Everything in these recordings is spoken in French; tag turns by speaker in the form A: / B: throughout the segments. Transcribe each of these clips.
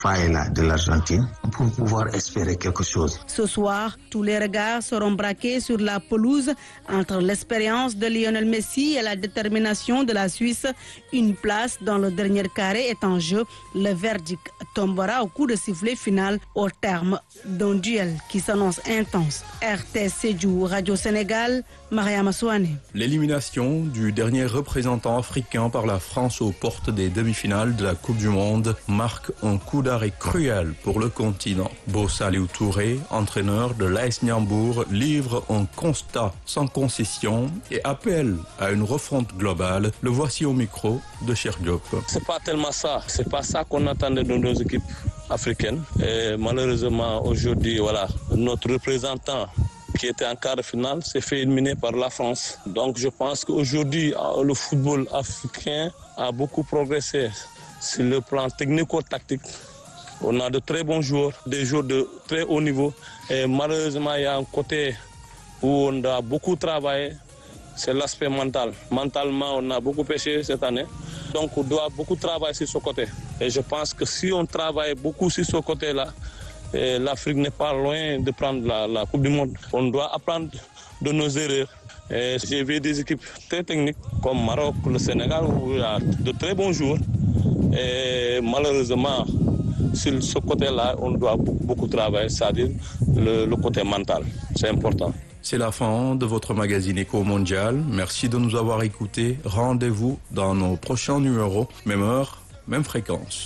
A: faille-là de l'Argentine pour pouvoir espérer quelque chose.
B: Ce soir, tous les regards seront braqués sur la pelouse entre l'expérience de Lionel Messi et la détermination de la Suisse. Une place dans le dernier carré est en jeu. Le verdict tombera au coup de sifflet final au terme d'un duel qui s'annonce intense. RTS Sédhiou, Radio Sénégal, Mariama Souane.
C: L'élimination du dernier représentant africain par la France aux portes des demi-finales de la Coupe du Monde marque un coup d'arrêt cruel pour le continent. Bossaliou Touré, entraîneur de l'AS Niambour, livre un constat sans concession et appelle à une refonte globale. Le voici au micro de Cheikh Diop.
D: C'est pas tellement ça. C'est pas ça qu'on attendait de nos équipes africaines. Et malheureusement, aujourd'hui, voilà, notre représentant qui était en quart de finale s'est fait éliminer par la France. Donc je pense qu'aujourd'hui, le football africain a beaucoup progressé sur le plan technico-tactique. On a de très bons joueurs, des joueurs de très haut niveau. Et malheureusement, il y a un côté où on a beaucoup travaillé, c'est l'aspect mental. Mentalement, on a beaucoup pêché cette année. Donc on doit beaucoup travailler sur ce côté. Et je pense que si on travaille beaucoup sur ce côté-là, l'Afrique n'est pas loin de prendre la Coupe du Monde. On doit apprendre de nos erreurs. J'ai vu des équipes très techniques comme Maroc, le Sénégal, où il y a de très bons joueurs. Et malheureusement, sur ce côté-là, on doit beaucoup travailler, c'est-à-dire le côté mental. C'est important.
C: C'est la fin de votre magazine Éco Mondial. Merci de nous avoir écoutés. Rendez-vous dans nos prochains numéros. Même heure, même fréquence.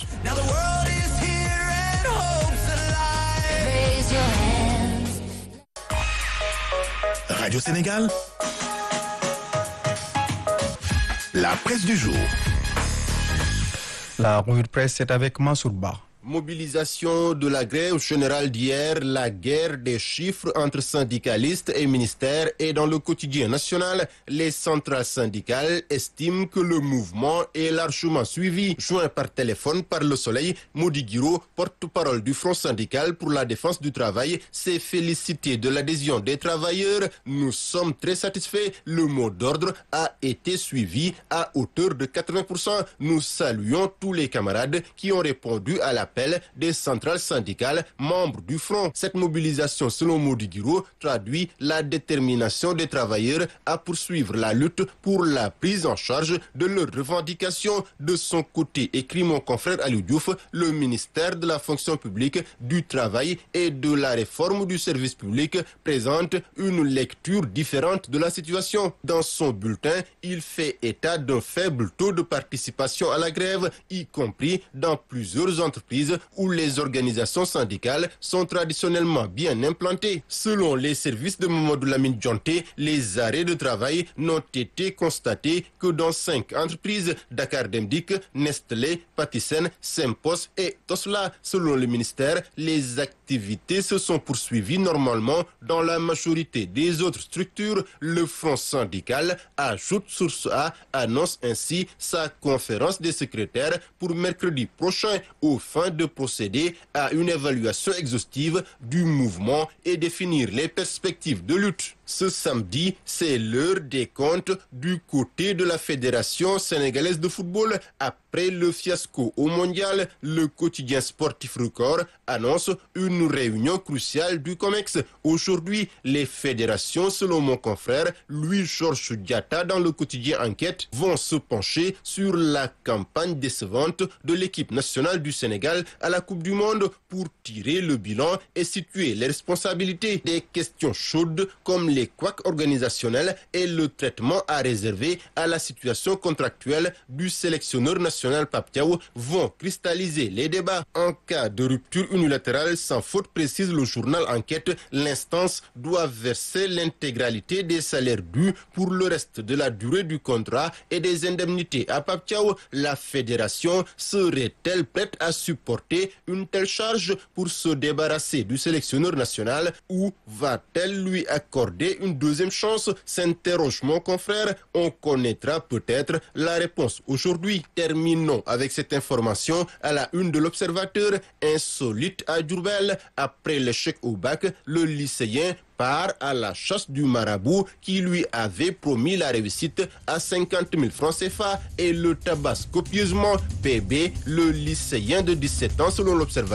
E: Radio Sénégal, la presse du jour.
F: La revue de presse est avec Mansour Ba.
G: Mobilisation de la grève générale d'hier, la guerre des chiffres entre syndicalistes et ministères et dans le quotidien national, les centrales syndicales estiment que le mouvement est largement suivi. Joint par téléphone par Le Soleil, Mody Guiro, porte-parole du Front syndical pour la défense du travail, s'est félicité de l'adhésion des travailleurs. Nous sommes très satisfaits. Le mot d'ordre a été suivi à hauteur de 80%. Nous saluons tous les camarades qui ont répondu à l'appel des centrales syndicales membres du Front. Cette mobilisation, selon Mody Guiro, traduit la détermination des travailleurs à poursuivre la lutte pour la prise en charge de leurs revendications. De son côté, écrit mon confrère Aliou Diouf, le ministère de la fonction publique, du travail et de la réforme du service public présente une lecture différente de la situation. Dans son bulletin, il fait état d'un faible taux de participation à la grève, y compris dans plusieurs entreprises où les organisations syndicales sont traditionnellement bien implantées. Selon les services de Mamadou Lamine Dianté, les arrêts de travail n'ont été constatés que dans 5 entreprises: Dakar Demdik, Nestlé, Patisen, Sempos et Tosla. Selon le ministère, les activités se sont poursuivies normalement dans la majorité des autres structures. Le Front syndical, ajoute Source A, annonce ainsi sa conférence des secrétaires pour mercredi prochain aux fins de procéder à une évaluation exhaustive du mouvement et définir les perspectives de lutte. Ce samedi, c'est l'heure des comptes du côté de la Fédération sénégalaise de football. Après le fiasco au mondial, le quotidien sportif Record annonce une réunion cruciale du COMEX. Aujourd'hui, les fédérations, selon mon confrère Louis-Georges Diatta dans le quotidien Enquête, vont se pencher sur la campagne décevante de l'équipe nationale du Sénégal à la Coupe du Monde pour tirer le bilan et situer les responsabilités. Des questions chaudes comme les couacs organisationnels et le traitement à réserver à la situation contractuelle du sélectionneur national Pape Thiaw vont cristalliser les débats. En cas de rupture unilatérale sans faute, précise le journal Enquête, l'instance doit verser l'intégralité des salaires dus pour le reste de la durée du contrat et des indemnités à Pape Thiaw. La fédération serait-elle prête à supporter une telle charge pour se débarrasser du sélectionneur national ou va-t-elle lui accorder une deuxième chance, s'interroge mon confrère. On connaîtra peut-être la réponse aujourd'hui. Terminons avec cette information à la une de l'Observateur. Insolite à Diourbel, après l'échec au bac, le lycéen part à la chasse du marabout qui lui avait promis la réussite à 50 000 francs CFA et le tabasse copieusement. PB, le lycéen de 17 ans selon l'Observateur